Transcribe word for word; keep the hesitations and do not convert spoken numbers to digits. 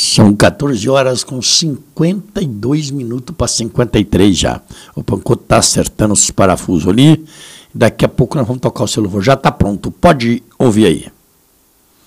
São quatorze horas com cinquenta e dois minutos para cinquenta e três já. O Pancoto está acertando os parafusos ali. Daqui a pouco nós vamos tocar o seu louvor. Já está pronto. Pode ouvir aí.